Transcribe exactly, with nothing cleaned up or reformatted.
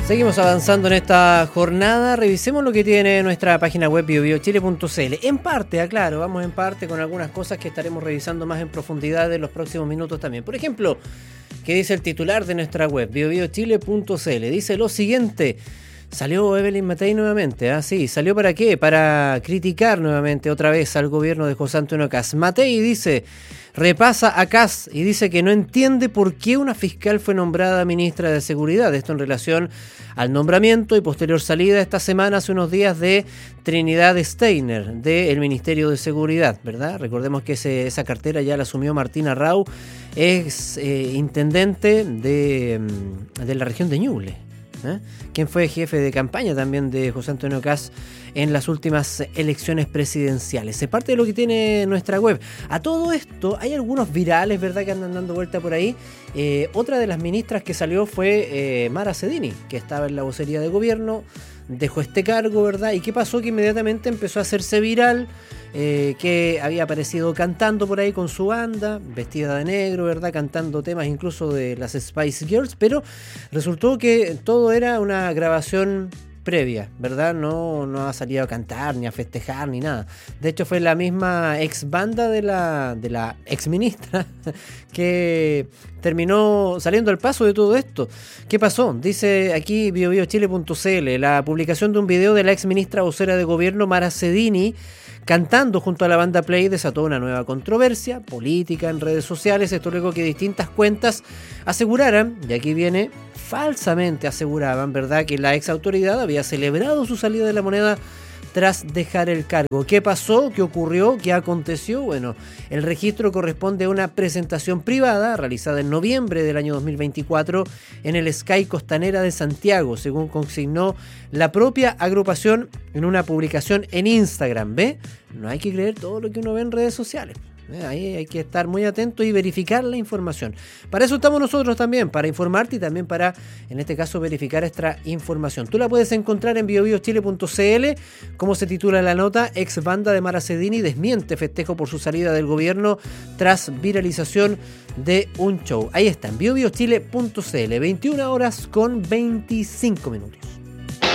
Seguimos avanzando en esta jornada. Revisemos lo que tiene nuestra página web bio bio chile punto c l. En parte, aclaro, vamos en parte con algunas cosas que estaremos revisando más en profundidad en los próximos minutos también. Por ejemplo, ¿qué dice el titular de nuestra web? bio bio chile punto c l. Dice lo siguiente. Salió Evelyn Matei nuevamente, ¿ah? Sí, ¿salió para qué? Para criticar nuevamente otra vez al gobierno de José Antonio Kast. Matei dice, repasa a Kast y dice que no entiende por qué una fiscal fue nombrada ministra de Seguridad. Esto en relación al nombramiento y posterior salida esta semana, hace unos días, de Trinidad Steiner, del Ministerio de Seguridad, ¿verdad? Recordemos que ese, esa cartera ya la asumió Martín Arrau, ex eh, intendente de, de la región de Ñuble. ¿Eh? Quien fue jefe de campaña también de José Antonio Kast en las últimas elecciones presidenciales. Es parte de lo que tiene nuestra web. A todo esto hay algunos virales, ¿verdad?, que andan dando vuelta por ahí. Eh, otra de las ministras que salió fue eh, Mara Cedini, que estaba en la vocería de gobierno, dejó este cargo, ¿verdad? ¿Y qué pasó? Que inmediatamente empezó a hacerse viral, eh, que había aparecido cantando por ahí con su banda, vestida de negro, ¿verdad? Cantando temas incluso de las Spice Girls, pero resultó que todo era una grabación previa, ¿verdad? No, no ha salido a cantar, ni a festejar, ni nada. De hecho, fue la misma ex banda de la, de la ex ministra que terminó saliendo al paso de todo esto. ¿Qué pasó? Dice aquí bio bio chile punto c l, la publicación de un video de la ex ministra vocera de gobierno Mara Cedini cantando junto a la banda Play desató una nueva controversia política en redes sociales. Esto luego que distintas cuentas aseguraran, y aquí viene, falsamente aseguraban, ¿verdad?, que la ex autoridad había celebrado su salida de la moneda tras dejar el cargo. ¿Qué pasó? ¿Qué ocurrió? ¿Qué aconteció? Bueno, el registro corresponde a una presentación privada realizada en noviembre del año dos mil veinticuatro en el Sky Costanera de Santiago, según consignó la propia agrupación en una publicación en Instagram. ¿Ve? No hay que creer todo lo que uno ve en redes sociales. Ahí hay que estar muy atento y verificar la información. Para eso estamos nosotros también, para informarte y también para, en este caso, verificar esta información. Tú la puedes encontrar en bio bio chile punto c l, como se titula la nota: ex banda de Mara Cedini desmiente festejo por su salida del gobierno tras viralización de un show. Ahí está, en bio bio chile punto c l, veintiuna horas con veinticinco minutos.